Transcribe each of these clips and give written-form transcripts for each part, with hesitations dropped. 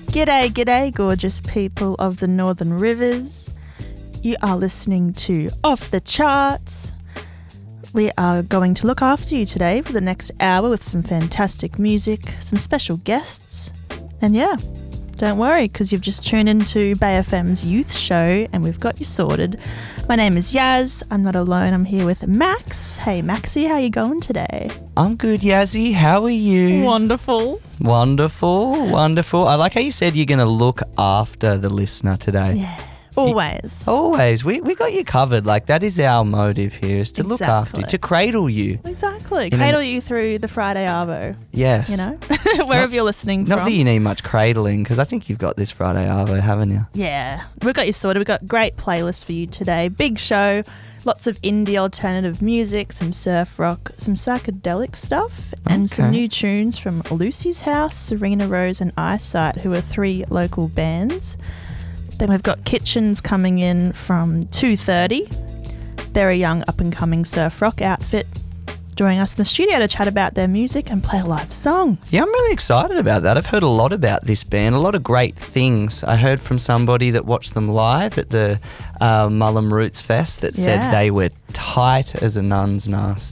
G'day, g'day, gorgeous people of the Northern Rivers. You are listening to Off the Charts. We are going to look after you today for the next hour with some fantastic music, some special guests. And yeah, don't worry, because you've just tuned into Bay FM's youth show and we've got you sorted. My name is Yaz. I'm not alone. I'm here with Max. Hey, Maxie, how you going today? I'm good, Yazzie. How are you? Wonderful. Wonderful. I like how you said you're going to look after the listener today. Yeah. Always. Always. We got you covered. Like, that is our motive here, is to look after you, to cradle you. Exactly. Cradle you through the Friday Arvo. Yes. You know, wherever you're listening from. Not that you need much cradling, because I think you've got this Friday Arvo, haven't you? Yeah. We've got you sorted. We've got a great playlist for you today. Big show. Lots of indie alternative music, some surf rock, some psychedelic stuff, and some new tunes from Lucy's House, Serena Rose and Eyesight, who are 3 local bands. Then we've got Kitchens coming in from 2:30. They're a young up-and-coming surf rock outfit joining us in the studio to chat about their music and play a live song. Yeah, I'm really excited about that. I've heard a lot about this band, a lot of great things. I heard from somebody that watched them live at the Mullum Roots Fest that said they were tight as a nun's nest.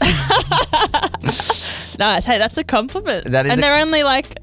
Nice. Hey, that's a compliment. And they're only like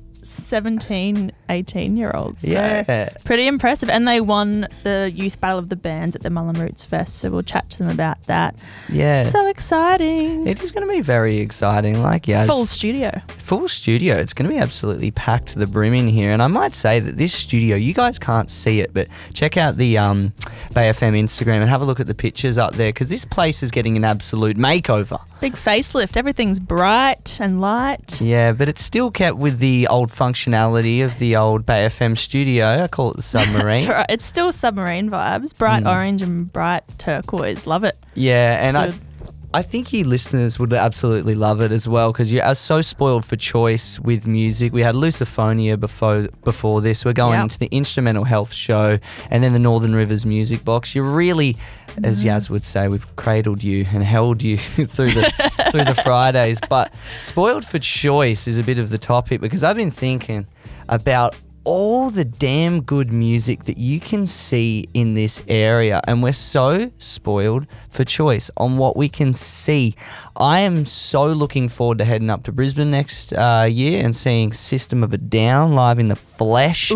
17, 18-year-olds. So yeah. Pretty impressive. And they won the Youth Battle of the Bands at the Mullum Roots Fest, so we'll chat to them about that. Yeah. So exciting. It is going to be very exciting. Like, yeah. Full studio. It's going to be absolutely packed to the brim in here. And I might say that this studio, you guys can't see it, but check out the Bay FM Instagram and have a look at the pictures up there, because this place is getting an absolute makeover. Big facelift. Everything's bright and light. Yeah, but it's still kept with the old functionality of the old Bay FM studio. I call it the submarine. That's right. It's still submarine vibes. Bright orange and bright turquoise. Love it. Yeah, and I think you listeners would absolutely love it as well, because you are so spoiled for choice with music. We had Luciphonia before this. We're going into the Instrumental Health show and then the Northern Rivers Music Box. You really, as Yaz would say, we've cradled you and held you through the Fridays. But spoiled for choice is a bit of the topic, because I've been thinking about all the damn good music that you can see in this area, and we're so spoiled for choice on what we can see. I am so looking forward to heading up to Brisbane next year and seeing System of a Down live in the flesh.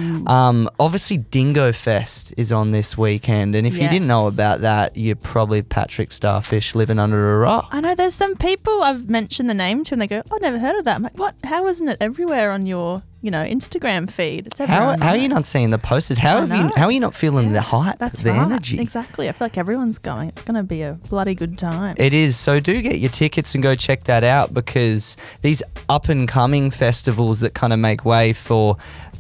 Obviously Dingo Fest is on this weekend, and if you didn't know about that, you're probably Patrick Starfish living under a rock. I know there's some people I've mentioned the name to and they go, I've never heard of that. I'm like, what? How isn't it everywhere on your Instagram feed? It's how are you not seeing the posters? How are you not feeling the hype, the energy? Exactly. I feel like everyone's going. It's going to be a bloody good time. It is. So do get your tickets and go check that out, because these up and coming festivals that kind of make way for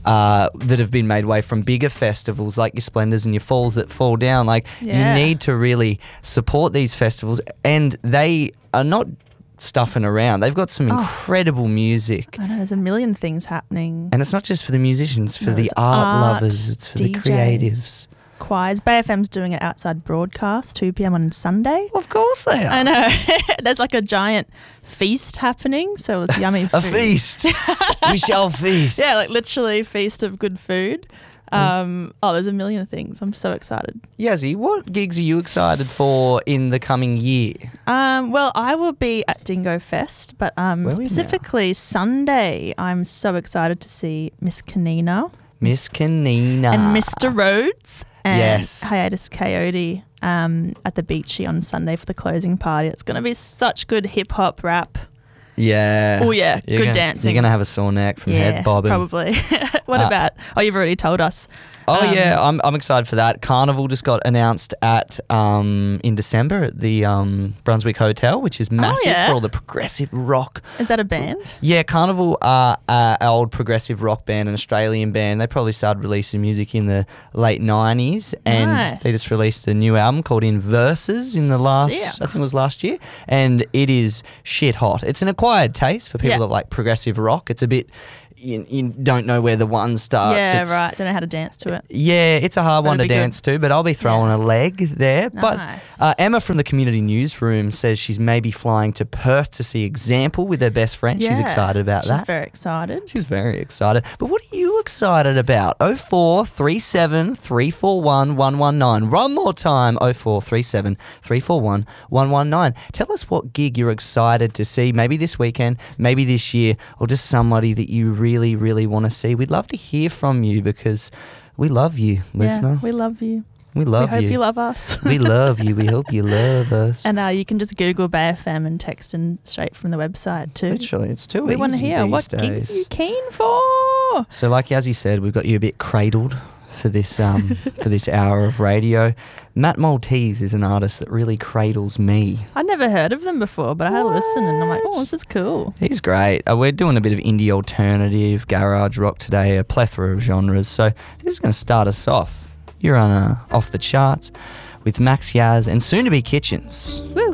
that have been made way from bigger festivals like your Splendours and your Falls that fall down. Like, you need to really support these festivals, and they are not stuffing around. They've got some incredible music. I know, there's a million things happening. And it's not just for the musicians, for the art lovers, it's for the creatives. Choirs. Bay FM's doing it outside broadcast, 2 p.m. on Sunday. Of course they are. I know. There's like a giant feast happening, so it's yummy food. A feast. We shall feast. Yeah, like literally feast of good food. There's a million things. I'm so excited. Yazzie, what gigs are you excited for in the coming year? Well, I will be at Dingo Fest, but specifically Sunday, I'm so excited to see Miss Kanina. Miss Kanina. And Mr. Rhodes. And Hiatus Coyote at the Beachy on Sunday for the closing party. It's going to be such good hip-hop rap. Yeah. Oh, yeah. Good dancing. You're going to have a sore neck from head bobbing. Probably. What about? Oh, you've already told us. I'm excited for that. Carnival just got announced at in December at the Brunswick Hotel, which is massive for all the progressive rock. Is that a band? Yeah, Carnival are an old progressive rock band, an Australian band. They probably started releasing music in the late 90s, and they just released a new album called In Verses in the I think it was last year, and it is shit hot. It's an acquired taste for people that like progressive rock. It's a bit you don't know where the one starts. Yeah, right. Don't know how to dance to it. Yeah, it's a hard one to dance to, but I'll be throwing a leg there. Nice. But Emma from the community newsroom says she's maybe flying to Perth to see Example with her best friend. She's excited about that. She's very excited. She's very excited. But what are you excited about? 0437 341 119. One more time, 0437 341 119. Tell us what gig you're excited to see, maybe this weekend, maybe this year, or just somebody that you really, really want to see. We'd love to hear from you because we love you, listener. Yeah, we love you. We love you. We hope you love us. We love you. We hope you love us. And you can just Google Bay FM and text in straight from the website too. Literally, it's too easy. We want to hear what gigs are you keen for. So, like as you said, we've got you a bit cradled for this for this hour of radio. Matt Maltese is an artist that really cradles me. I'd never heard of them before, but I had a listen and I'm like, oh, this is cool. He's great. We're doing a bit of indie alternative, garage rock today, a plethora of genres. So this is going to start us off. You're on Off the Charts with Max Yaz and Soon to Be Kitchens. Woo.